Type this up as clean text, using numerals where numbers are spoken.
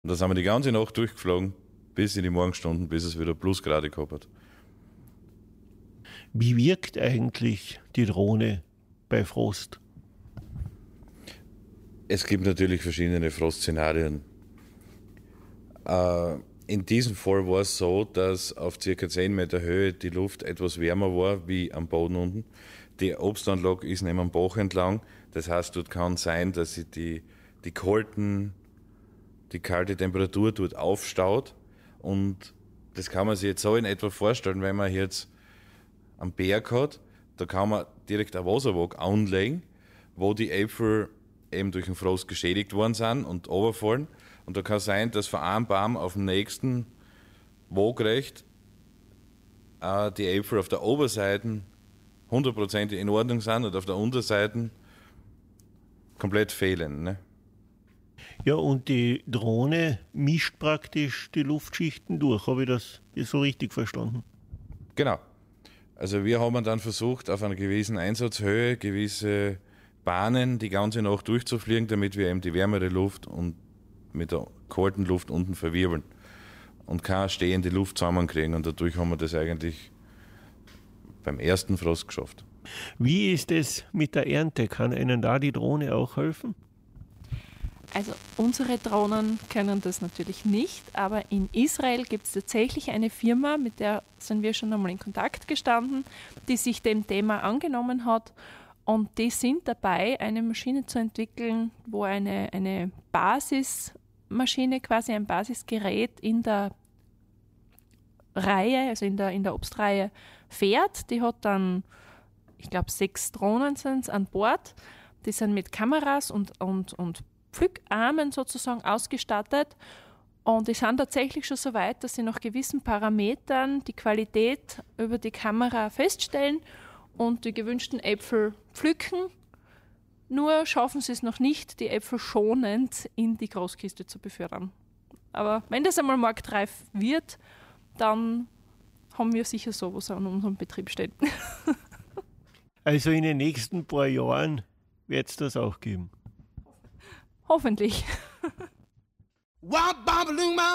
Und da sind wir die ganze Nacht durchgeflogen, bis in die Morgenstunden, bis es wieder Plusgrade gehabt hat. Wie wirkt eigentlich die Drohne bei Frost? Es gibt natürlich verschiedene Frostszenarien. In diesem Fall war es so, dass auf ca. 10 Meter Höhe die Luft etwas wärmer war wie am Boden unten. Die Obstanlage ist neben dem Bach entlang. Das heißt, dort kann sein, dass sich die kalte Temperatur dort aufstaut. Und das kann man sich jetzt so in etwa vorstellen, wenn man jetzt einen Berg hat, da kann man direkt ein Wasserwag anlegen, wo die Äpfel eben durch den Frost geschädigt worden sind und runterfallen. Und da kann sein, dass von einem Baum auf den nächsten waagrecht die Äpfel auf der Oberseite 100% in Ordnung sind und auf der Unterseite komplett fehlen. Ne? Ja, und die Drohne mischt praktisch die Luftschichten durch. Habe ich das so richtig verstanden? Genau. Also wir haben dann versucht, auf einer gewissen Einsatzhöhe gewisse Bahnen die ganze Nacht durchzufliegen, damit wir eben die wärmere Luft und mit der kalten Luft unten verwirbeln und keine stehende Luft zusammenkriegen. Und dadurch haben wir das eigentlich beim ersten Frost geschafft. Wie ist es mit der Ernte? Kann Ihnen da die Drohne auch helfen? Also unsere Drohnen können das natürlich nicht, aber in Israel gibt es tatsächlich eine Firma, mit der sind wir schon einmal in Kontakt gestanden, die sich dem Thema angenommen hat, und die sind dabei, eine Maschine zu entwickeln, wo eine Basismaschine, quasi ein Basisgerät in der Reihe, also in der Obstreihe fährt. Die hat dann, ich glaube 6 Drohnen sind an Bord, die sind mit Kameras und Pflückarmen sozusagen ausgestattet, und die sind tatsächlich schon so weit, dass sie nach gewissen Parametern die Qualität über die Kamera feststellen und die gewünschten Äpfel pflücken. Nur schaffen sie es noch nicht, die Äpfel schonend in die Großkiste zu befördern. Aber wenn das einmal marktreif wird, dann haben wir sicher sowas an unserem Betrieb stehen. Also in den nächsten paar Jahren wird es das auch geben. Hoffentlich.